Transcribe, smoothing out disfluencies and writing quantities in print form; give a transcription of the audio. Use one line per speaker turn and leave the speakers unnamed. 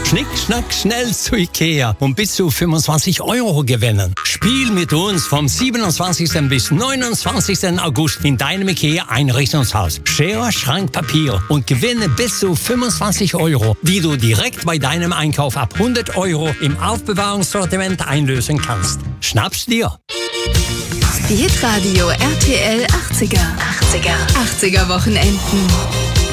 Schnick, schnack, schnell zu Ikea und bis zu 25 € gewinnen. Spiel mit uns vom 27. bis 29. August in deinem Ikea-Einrichtungshaus. Schere, Schrank, Papier und gewinne bis zu 25 €, die du direkt bei deinem Einkauf ab 100 € im Aufbewahrungssortiment einlösen kannst. Schnapp's dir!
Die Hitradio RTL 80er Wochenenden.